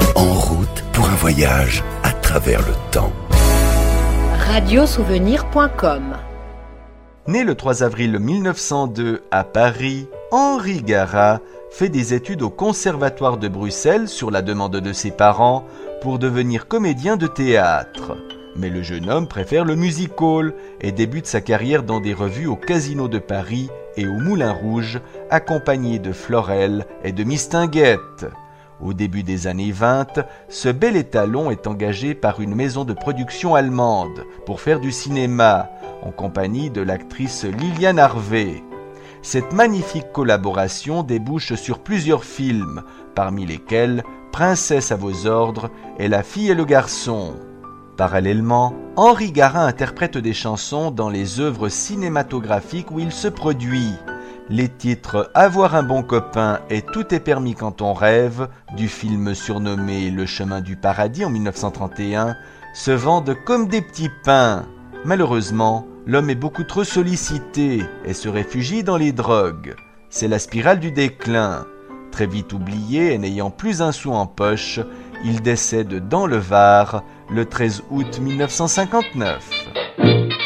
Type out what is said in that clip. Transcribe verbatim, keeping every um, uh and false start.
En route pour un voyage à travers le temps. radiosouvenir point com. Né le trois avril mille neuf cent deux à Paris, Henri Garat fait des études au Conservatoire de Bruxelles sur la demande de ses parents pour devenir comédien de théâtre. Mais le jeune homme préfère le music-hall et débute sa carrière dans des revues au Casino de Paris et au Moulin Rouge, accompagné de Florel et de Mistinguett. Au début des années vingt, ce bel étalon est engagé par une maison de production allemande pour faire du cinéma, en compagnie de l'actrice Liliane Harvey. Cette magnifique collaboration débouche sur plusieurs films, parmi lesquels Princesse à vos ordres et La fille et le garçon. Parallèlement, Henri Garat interprète des chansons dans les œuvres cinématographiques où il se produit. Les titres « Avoir un bon copain » et « Tout est permis quand on rêve » du film surnommé « Le chemin du paradis » en mille neuf cent trente et un se vendent comme des petits pains. Malheureusement, l'homme est beaucoup trop sollicité et se réfugie dans les drogues. C'est la spirale du déclin. Très vite oublié et n'ayant plus un sou en poche, il décède dans le Var le treize août mille neuf cent cinquante-neuf.